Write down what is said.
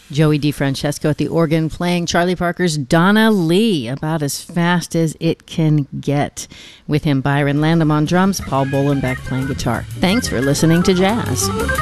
Joey DeFrancesco at the organ playing Charlie Parker's Donna Lee, about as fast as it can get. With him, Byron Landam on drums, Paul Bolenbeck playing guitar. Thanks for listening to Jazz.